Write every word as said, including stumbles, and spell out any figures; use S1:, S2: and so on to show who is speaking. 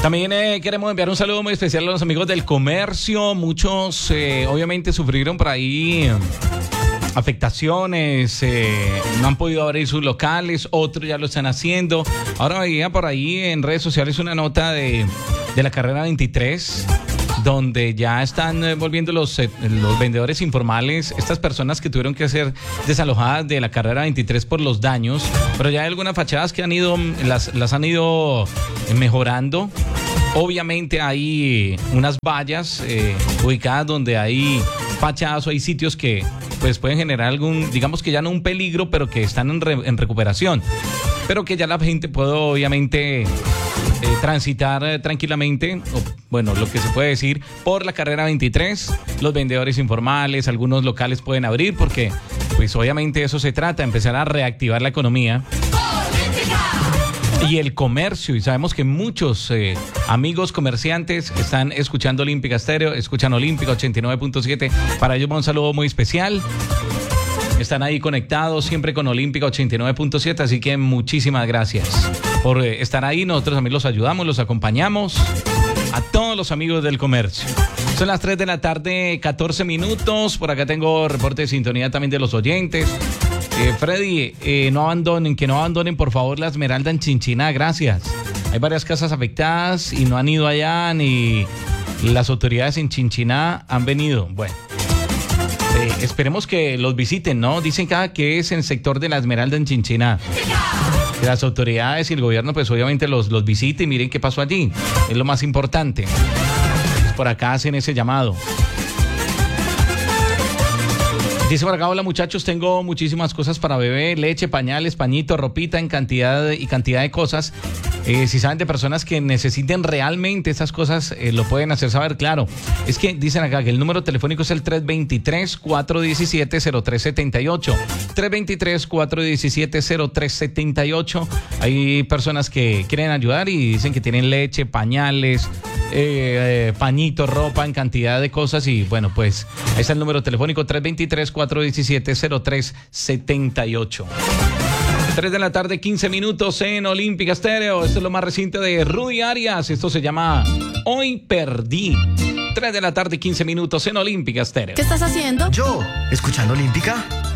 S1: También eh, queremos enviar un saludo muy especial a los amigos del comercio. Muchos eh, obviamente sufrieron por ahí afectaciones, eh, no han podido abrir sus locales, otros ya lo están haciendo. Ahora veía por ahí en redes sociales una nota de, de la carrera veintitrés, donde ya están eh, volviendo los, eh, los vendedores informales, estas personas que tuvieron que ser desalojadas de la carrera veintitrés por los daños, pero ya hay algunas fachadas que han ido, las, las han ido mejorando. Obviamente hay unas vallas eh, ubicadas donde hay fachadas o hay sitios que pues pueden generar algún, digamos que ya no un peligro, pero que están en, re, en recuperación, pero que ya la gente puede obviamente eh, transitar eh, tranquilamente, o, bueno, lo que se puede decir, por la carrera veintitrés. Los vendedores informales, algunos locales pueden abrir porque pues obviamente eso se trata, empezar a reactivar la economía y el comercio, y sabemos que muchos eh, amigos comerciantes están escuchando Olímpica Estéreo, escuchan Olímpica ochenta y nueve punto siete. Para ellos un saludo muy especial. Están ahí conectados siempre con Olímpica ochenta y nueve punto siete, así que muchísimas gracias por eh, estar ahí. Nosotros también los ayudamos, los acompañamos a todos los amigos del comercio. Son las tres de la tarde, catorce minutos. Por acá tengo reporte de sintonía también de los oyentes. Eh, Freddy, eh, no abandonen, que no abandonen por favor la Esmeralda en Chinchiná, gracias. Hay varias casas afectadas y no han ido allá, ni las autoridades en Chinchiná han venido. Bueno, eh, esperemos que los visiten, ¿no? Dicen cada que es en el sector de la Esmeralda en Chinchiná. Que las autoridades y el gobierno pues obviamente los, los visiten y miren qué pasó allí. Es lo más importante. Pues por acá hacen ese llamado. Dice por acá, hola muchachos, tengo muchísimas cosas para bebé, leche, pañales, pañitos, ropita en cantidad y cantidad de cosas. Eh, si saben de personas que necesiten realmente esas cosas, eh, lo pueden hacer saber, claro. Es que dicen acá que el número telefónico es el tres dos tres, cuatro uno siete, cero tres siete ocho. tres dos tres, cuatro uno siete, cero tres siete ocho. Hay personas que quieren ayudar y dicen que tienen leche, pañales, eh, eh, pañitos, ropa en cantidad de cosas. Y bueno, pues ahí está el número telefónico tres dos tres, cuatro uno siete, cero tres siete ocho. tres de la tarde, quince minutos en Olímpica Estéreo. Esto es lo más reciente de Rudy Arias. Esto se llama Hoy Perdí. tres de la tarde, quince minutos en Olímpica Estéreo.
S2: ¿Qué estás haciendo?
S3: Yo, escuchando Olímpica.